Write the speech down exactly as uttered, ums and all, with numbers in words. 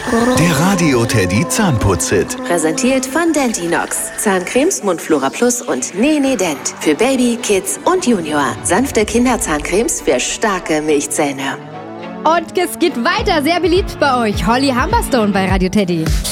Der Radio Teddy Zahnputz-Hit. Präsentiert von Dentinox. Zahncremes, Mundflora Plus und Nene Dent. Für Baby, Kids und Junior. Sanfte Kinderzahncremes für starke Milchzähne. Und es geht weiter, sehr beliebt bei euch. Holly Humberstone bei Radio Teddy.